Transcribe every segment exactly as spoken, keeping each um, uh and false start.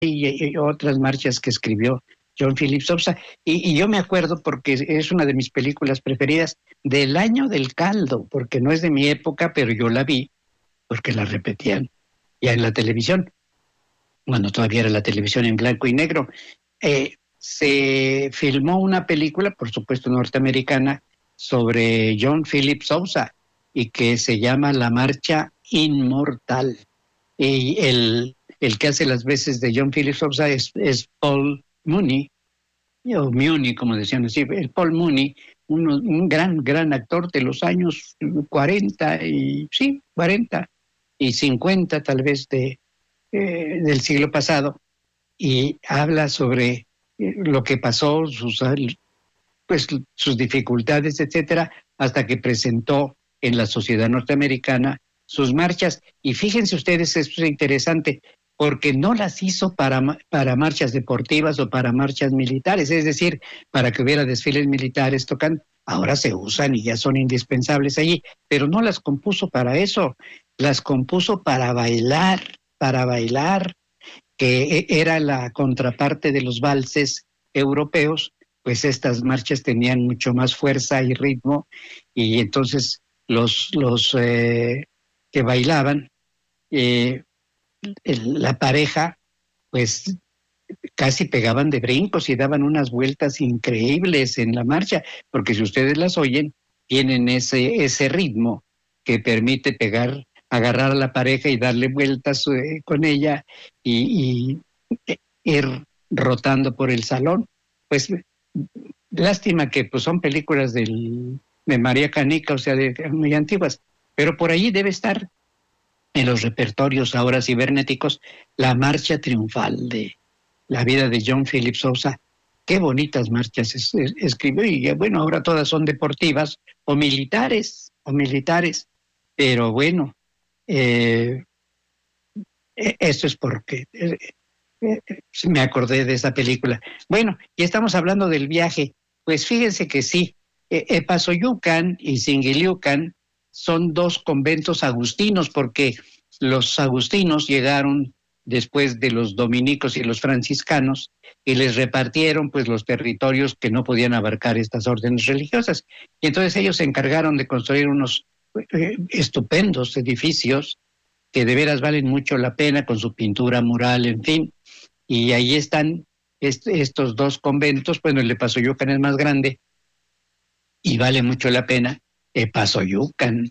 y, y otras marchas que escribió John Philip Sousa. Y, y yo me acuerdo porque es una de mis películas preferidas del año del caldo, porque no es de mi época, pero yo la vi porque la repetían ya en la televisión, cuando todavía era la televisión en blanco y negro. Eh, se filmó una película, por supuesto norteamericana, sobre John Philip Sousa y que se llama La Marcha Inmortal. Y el, el que hace las veces de John Philip Sousa es, es Paul Mooney, o Muni, como decían así, el Paul Mooney, un, un gran, gran actor de los años cuarenta y, sí, cuarenta y cincuenta tal vez de, eh, del siglo pasado, y habla sobre eh, lo que pasó, sus, pues, sus dificultades, etcétera, hasta que presentó en la sociedad norteamericana sus marchas. Y fíjense ustedes, esto es interesante, porque no las hizo para, para marchas deportivas o para marchas militares, es decir, para que hubiera desfiles militares tocando. Ahora se usan y ya son indispensables allí, pero no las compuso para eso, las compuso para bailar, para bailar, que era la contraparte de los valses europeos. Pues estas marchas tenían mucho más fuerza y ritmo, y entonces los, los eh, que bailaban, eh, el, la pareja, pues casi pegaban de brincos y daban unas vueltas increíbles en la marcha, porque si ustedes las oyen, tienen ese, ese ritmo que permite pegar, agarrar a la pareja y darle vueltas eh, con ella y, y ir rotando por el salón. Pues lástima que pues son películas del, de María Canica, o sea, de, muy antiguas, pero por allí debe estar en los repertorios ahora cibernéticos la marcha triunfal de la vida de John Philip Sousa. Qué bonitas marchas es, es, escribió, y bueno, ahora todas son deportivas o militares, o militares, pero bueno, eh, eso es porque eh, eh, me acordé de esa película. Bueno, y estamos hablando del viaje. Pues fíjense que sí, eh, Epazoyucan y Singiliucan son dos conventos agustinos, porque los agustinos llegaron después de los dominicos y los franciscanos y les repartieron pues los territorios que no podían abarcar estas órdenes religiosas. Y entonces ellos se encargaron de construir unos eh, estupendos edificios que de veras valen mucho la pena, con su pintura mural, en fin. Y ahí están est estos dos conventos. Bueno, el de Epazoyucan es más grande y vale mucho la pena. Epazoyucan,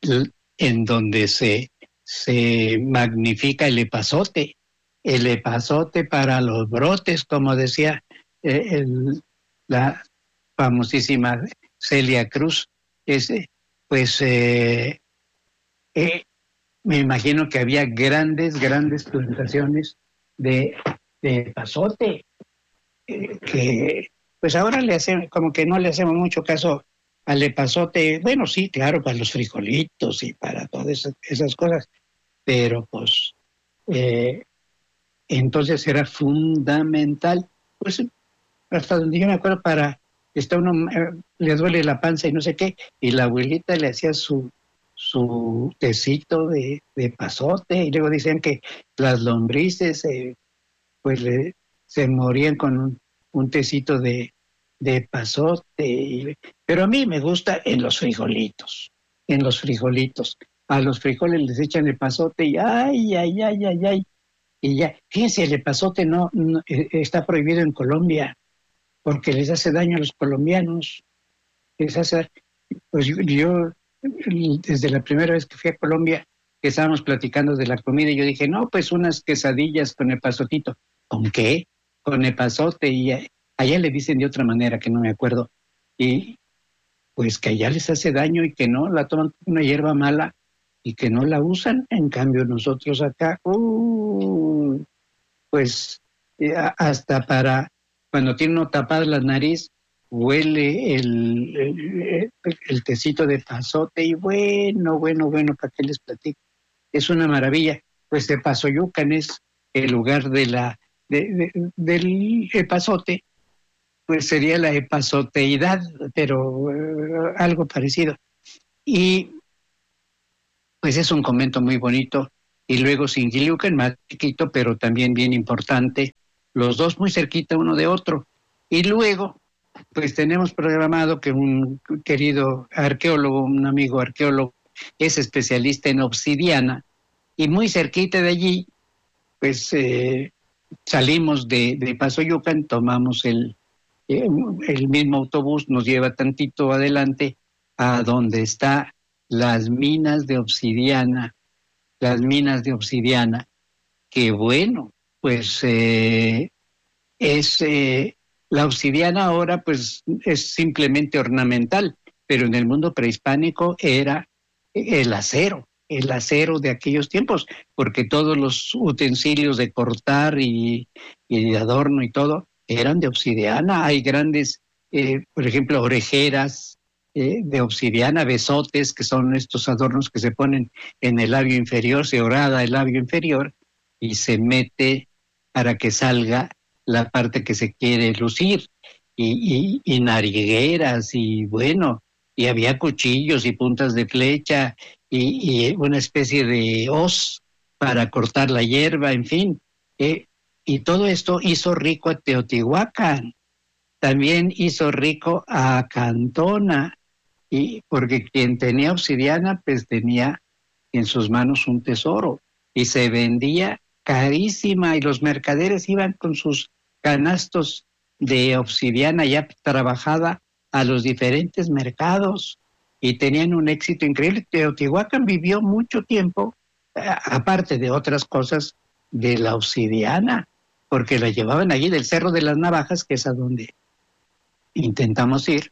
en donde se, se magnifica el epazote, el epazote para los brotes, como decía eh, el, la famosísima Celia Cruz. Es, pues eh, eh, me imagino que había grandes, grandes plantaciones de, de epazote, eh, que pues ahora le hacemos, como que no le hacemos mucho caso al epazote. Bueno, sí, claro, para los frijolitos y para todas esas, esas cosas, pero pues eh, entonces era fundamental, pues hasta donde yo me acuerdo, para, está uno, eh, le duele la panza y no sé qué, y la abuelita le hacía su su tecito de, de pasote, y luego dicen que las lombrices eh, pues le, se morían con un, un tecito de, de pasote, y, pero a mí me gusta en los frijolitos, en los frijolitos, a los frijoles les echan el pasote y ay, ay, ay, ay, ay, y ya, fíjense, el pasote no, no está prohibido en Colombia, porque les hace daño a los colombianos, les hace, pues yo, yo desde la primera vez que fui a Colombia, que estábamos platicando de la comida, y yo dije, no, pues unas quesadillas con epazotito. ¿Con qué? Con epazote, y allá le dicen de otra manera que no me acuerdo. Y pues que allá les hace daño y que no, la toman como una hierba mala y que no la usan. En cambio nosotros acá, uh, pues eh, hasta para cuando tiene uno tapada la nariz, huele el, el, el tecito de pasote, y bueno, bueno, bueno, ¿para qué les platico? Es una maravilla. Pues Epazoyucan es el lugar de la, de, de, del epazote, pues sería la epazoteidad, pero uh, algo parecido. Y pues es un convento muy bonito, y luego Singiliucan, más chiquito, pero también bien importante, los dos muy cerquita uno de otro. Y luego, pues tenemos programado que un querido arqueólogo, un amigo arqueólogo, es especialista en obsidiana, y muy cerquita de allí, pues eh, salimos de, de Pasoyucan, tomamos el, eh, el mismo autobús, nos lleva tantito adelante a donde está las minas de obsidiana, las minas de obsidiana, que bueno, pues eh, es eh, la obsidiana ahora pues es simplemente ornamental, pero en el mundo prehispánico era el acero, el acero de aquellos tiempos, porque todos los utensilios de cortar y, y de adorno y todo eran de obsidiana. Hay grandes, eh, por ejemplo, orejeras eh, de obsidiana, besotes, que son estos adornos que se ponen en el labio inferior, se horada el labio inferior y se mete para que salga la parte que se quiere lucir, y, y, y narigueras, y bueno, y había cuchillos y puntas de flecha, y, y una especie de hoz para cortar la hierba, en fin. Eh, y todo esto hizo rico a Teotihuacán, también hizo rico a Cantona, y porque quien tenía obsidiana, pues tenía en sus manos un tesoro, y se vendía carísima, y los mercaderes iban con sus canastos de obsidiana ya trabajada a los diferentes mercados, y tenían un éxito increíble. Teotihuacán vivió mucho tiempo, a- aparte de otras cosas, de la obsidiana, porque la llevaban allí del Cerro de las Navajas, que es a donde intentamos ir.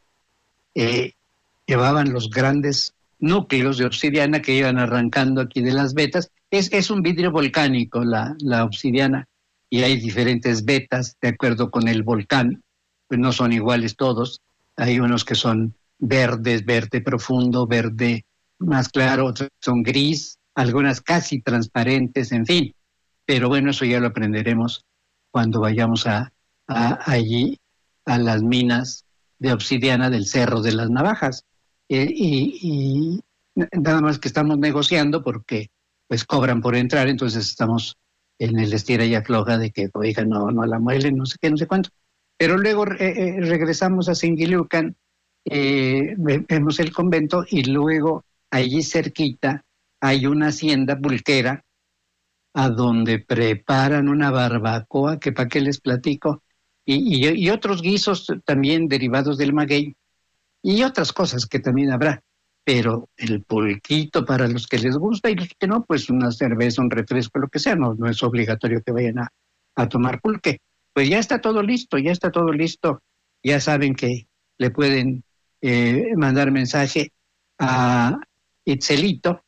eh, Llevaban los grandes núcleos de obsidiana que iban arrancando aquí de las vetas. Es, es un vidrio volcánico la, la obsidiana, y hay diferentes vetas de acuerdo con el volcán, pues no son iguales todos. Hay unos que son verdes, verde profundo, verde más claro, otros son gris, algunas casi transparentes, en fin. Pero bueno, eso ya lo aprenderemos cuando vayamos a, a allí a las minas de obsidiana del Cerro de las Navajas. Eh, y, y nada más que estamos negociando porque pues cobran por entrar, entonces estamos en el estira y afloja de que, oiga, no, no la muelen, no sé qué, no sé cuánto. Pero luego eh, eh, regresamos a Singiliucan, eh, vemos el convento, y luego allí cerquita hay una hacienda pulquera a donde preparan una barbacoa, que para qué les platico, y, y, y otros guisos también derivados del maguey, y otras cosas que también habrá. Pero el pulquito para los que les gusta, y los que no, pues una cerveza, un refresco, lo que sea, no, no es obligatorio que vayan a, a tomar pulque. Pues ya está todo listo, ya está todo listo. Ya saben que le pueden eh, mandar mensaje a Itzelito,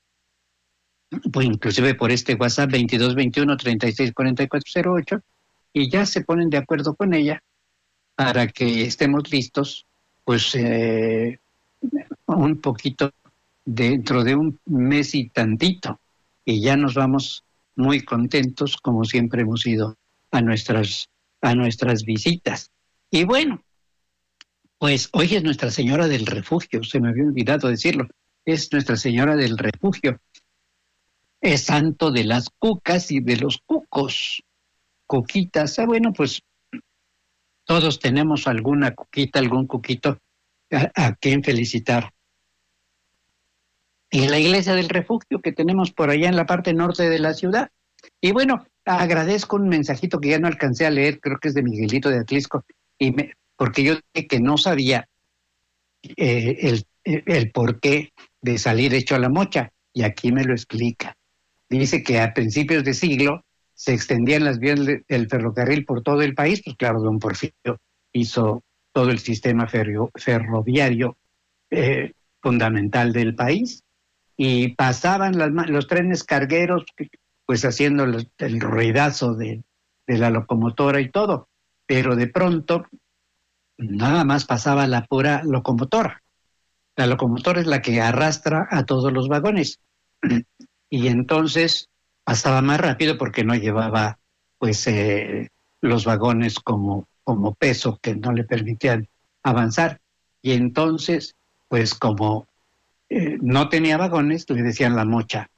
pues inclusive por este WhatsApp veintidós veintiuno treinta y seis cuarenta y cuatro cero ocho, y ya se ponen de acuerdo con ella para que estemos listos, pues eh, un poquito dentro de un mes y tantito, y ya nos vamos muy contentos, como siempre hemos ido a nuestras, a nuestras visitas. Y bueno, pues hoy es Nuestra Señora del Refugio, se me había olvidado decirlo, es Nuestra Señora del Refugio, es santo de las cucas y de los cucos, cuquitas. Ah, bueno, pues todos tenemos alguna cuquita, algún cuquito a, a quien felicitar. Y la iglesia del refugio que tenemos por allá en la parte norte de la ciudad. Y bueno, agradezco un mensajito que ya no alcancé a leer, creo que es de Miguelito de Atlisco, y me, porque yo dije que no sabía eh, el, el porqué de salir hecho a la mocha, y aquí me lo explica. Dice que a principios de siglo se extendían las vías del ferrocarril por todo el país, pues claro, don Porfirio hizo todo el sistema ferro, ferroviario eh, fundamental del país, y pasaban las, los trenes cargueros, pues haciendo el, el ruidazo de, de la locomotora y todo, pero de pronto nada más pasaba la pura locomotora. La locomotora es la que arrastra a todos los vagones, y entonces pasaba más rápido porque no llevaba pues eh, los vagones como, como peso que no le permitían avanzar, y entonces pues como eh, no tenía vagones, le decían la mocha,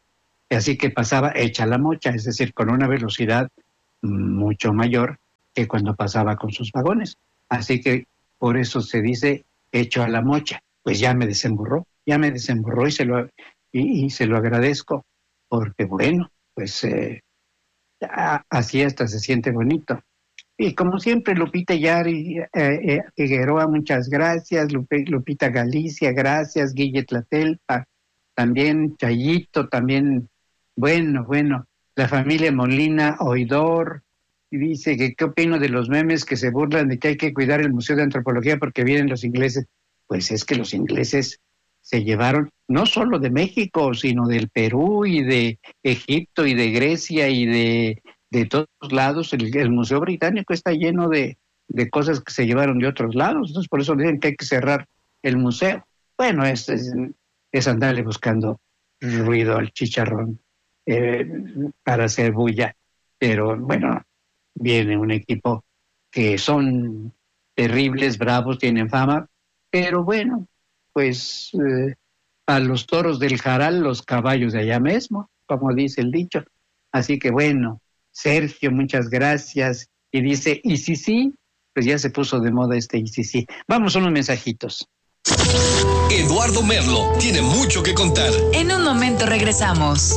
Así que pasaba hecha la mocha, es decir, con una velocidad mucho mayor que cuando pasaba con sus vagones. Así que por eso se dice hecho a la mocha. Pues ya me desemburró, ya me desemburró y se lo, y, y se lo agradezco, porque bueno, pues eh, así hasta se siente bonito. Y como siempre, Lupita Yari, eh, eh, Figueroa, muchas gracias, Lupe, Lupita Galicia, gracias, Guille Tlatelpa, también Chayito, también, bueno, bueno, la familia Molina, Oidor, y dice que qué opino de los memes que se burlan de que hay que cuidar el Museo de Antropología porque vienen los ingleses. Pues es que los ingleses se llevaron no solo de México, sino del Perú y de Egipto y de Grecia y de, de todos lados. El, el Museo Británico está lleno de, de cosas que se llevaron de otros lados. Entonces por eso dicen que hay que cerrar el museo. Bueno, es, es, es andarle buscando ruido al chicharrón eh, para hacer bulla. Pero bueno, viene un equipo que son terribles, bravos, tienen fama, pero bueno, pues eh, a los toros del Jaral, los caballos de allá mismo, como dice el dicho. Así que bueno, Sergio, muchas gracias. Y dice, y si sí, pues ya se puso de moda este y si sí. Vamos a unos mensajitos. Eduardo Merlo tiene mucho que contar. En un momento regresamos.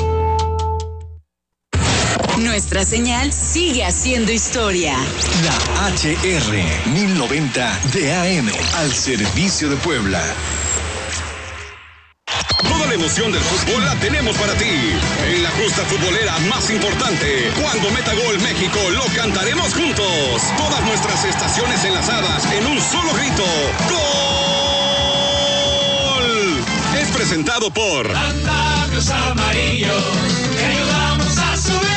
Nuestra señal sigue haciendo historia. La H R mil noventa de A M al servicio de Puebla. Toda la emoción del fútbol la tenemos para ti. En la justa futbolera más importante, cuando meta gol México, lo cantaremos juntos. Todas nuestras estaciones enlazadas en un solo grito. ¡Gol! Es presentado por Andamios Amarillos, te ayudamos a subir.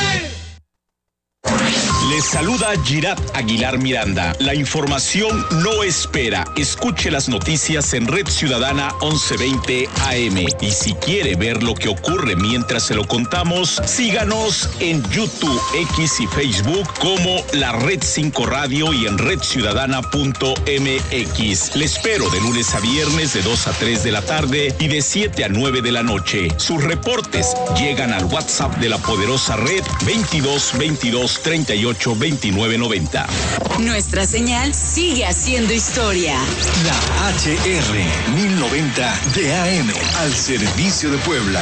Les saluda Girat Aguilar Miranda. La información no espera. Escuche las noticias en Red Ciudadana once veinte A M. Y si quiere ver lo que ocurre mientras se lo contamos, síganos en YouTube, X y Facebook como La Red cinco Radio y en red ciudadana punto m x. Le espero de lunes a viernes de dos a tres de la tarde y de siete a nueve de la noche. Sus reportes llegan al WhatsApp de la poderosa red veintidós veintidós treinta y ocho veintinueve noventa. Nuestra señal sigue haciendo historia. La H R mil noventa de A M al servicio de Puebla.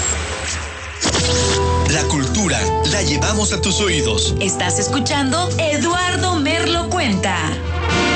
La cultura la llevamos a tus oídos. Estás escuchando Eduardo Merlo Cuenta.